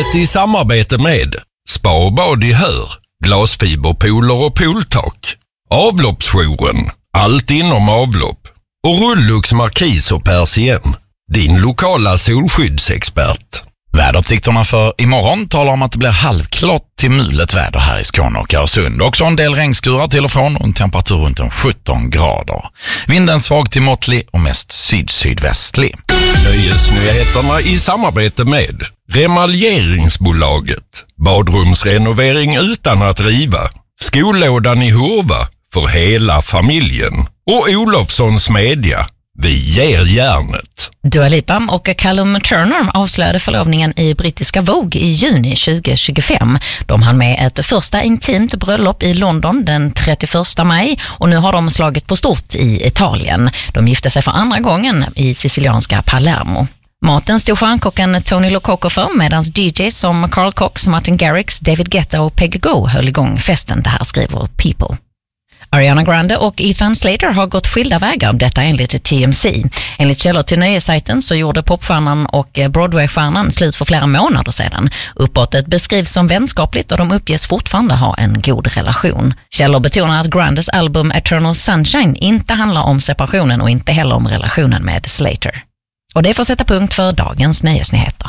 Programmet i samarbete med Spa och bad i Hör, glasfiberpooler och pooltak, Avloppsjouren, allt inom avlopp och Rullux Markis och Persien, din lokala solskyddsexpert. Väderutsikterna för imorgon talar om att det blir halvklart till mulet väder här i Skåne och Öresund. Också en del regnskurar till och från och en temperatur runt 17 grader. Vinden svag till måttlig och mest syd-sydvästlig. Nöjesnyheterna i samarbete med Remaljeringsbolaget, badrumsrenovering utan att riva, Skolådan i Hurva för hela familjen och Olofssons Media. Vi ger järnet. Dua Lipa och Callum Turner avslöjade förlovningen i brittiska Vogue i juni 2025. De hann med ett första intimt bröllop i London den 31 maj och nu har de slagit på stort i Italien. De gifte sig för andra gången i sicilianska Palermo. Maten stod stjärnkocken Tony Lococo för medan DJs som Carl Cox, Martin Garrix, David Guetta och Peggy Gou höll igång festen. Det här skriver People. Ariana Grande och Ethan Slater har gått skilda vägar, detta enligt TMC. Enligt källor till nöjesajten så gjorde popstjärnan och Broadway-stjärnan slut för flera månader sedan. Uppbrottet beskrivs som vänskapligt och de uppges fortfarande ha en god relation. Källor betonar att Grandes album Eternal Sunshine inte handlar om separationen och inte heller om relationen med Slater. Och det får sätta punkt för dagens nöjesnyheter.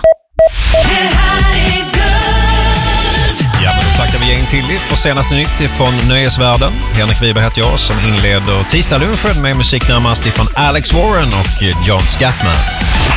Ja, men då tackar vi gäng till för senaste nytt från nöjesvärlden. Henrik Wiberg heter jag som inleder tisdaglunchen med musik närmast ifrån Alex Warren och John Scatman.